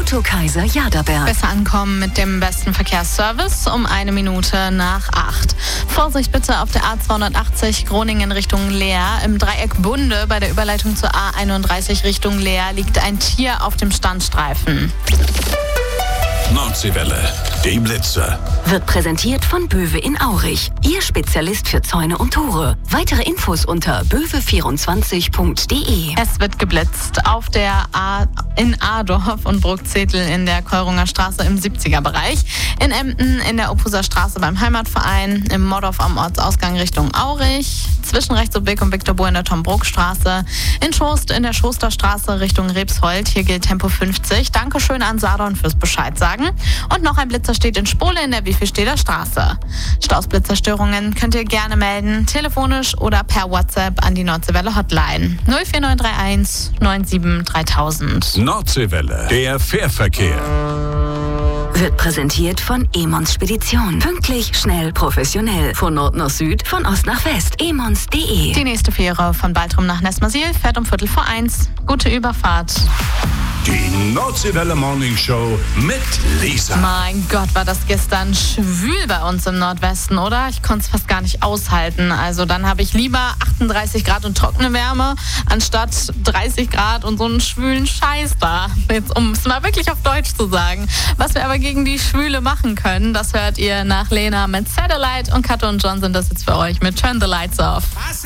Autokaiser Jaderberg. Besser ankommen mit dem besten Verkehrsservice um 1 Minute nach 8. Vorsicht bitte auf der A280 Groningen Richtung Leer. Im Dreieck Bunde bei der Überleitung zur A31 Richtung Leer liegt ein Tier auf dem Standstreifen. Nordseewelle, die Blitze. Wird präsentiert von Böwe in Aurich. Ihr Spezialist für Zäune und Tore. Weitere Infos unter böwe24.de. Es wird geblitzt auf der in Adorf und Bruckzettel in der Keurunger Straße im 70er-Bereich. In Emden in der Opuser Straße beim Heimatverein. Im Modorf am Ortsausgang Richtung Aurich. Zwischen Rechtsubweg und Viktor in der Tom-Bruck-Straße. In Schost in der Schosterstraße Richtung Rebshold. Hier gilt Tempo 50. Dankeschön an Sadon fürs Bescheid sagen. Und noch ein Blitzer steht in Spole in der Wievielsteder Straße. Stausblitzerstörungen könnt ihr gerne melden, telefonisch oder per WhatsApp an die Nordseewelle Hotline 04931 97 3000. Nordseewelle, der Fährverkehr. Wird präsentiert von Emons Spedition. Pünktlich, schnell, professionell. Von Nord nach Süd, von Ost nach West. emons.de. Die nächste Fähre von Baltrum nach Nessmersiel fährt um 1:45. Gute Überfahrt. Die Nordseewelle Morning Show mit Lisa. Mein Gott, war das gestern schwül bei uns im Nordwesten, oder? Ich konnte es fast gar nicht aushalten. Also dann habe ich lieber 38 Grad und trockene Wärme, anstatt 30 Grad und so einen schwülen Scheiß da. Jetzt, um es mal wirklich auf Deutsch zu sagen. Was wir aber gegen die Schwüle machen können, das hört ihr nach Lena mit Satellite und Kato und John sind das jetzt für euch mit Turn the Lights Off.